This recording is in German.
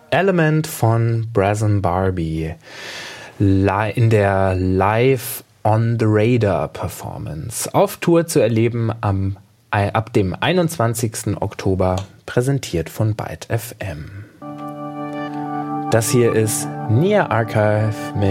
Element von Brazen Barbie in der Live on the Radar Performance auf Tour zu erleben ab dem 21. Oktober, präsentiert von Byte FM. Das hier ist Near Archive mit